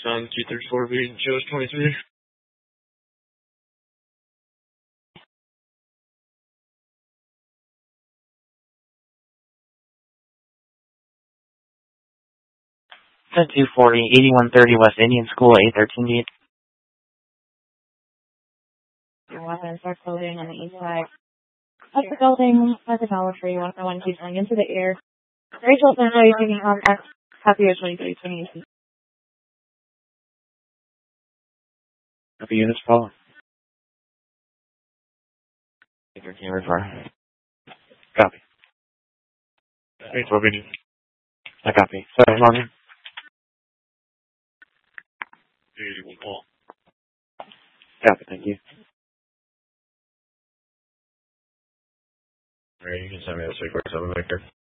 Sun Q34 being Joe's 23. Sun 240, 8130 West Indian School, 813 Your weapons are floating on the east side of the building by the Dollar Tree. 101 keeps going into the air. Rachel, I know you're taking contact. Copy of 2320. Copy units follow. Take your camera far. Copy. Thanks, Robin. I copy. Sorry, Morgan. 81 Paul. Copy, thank you. Alright, you can send me the 647 Victor.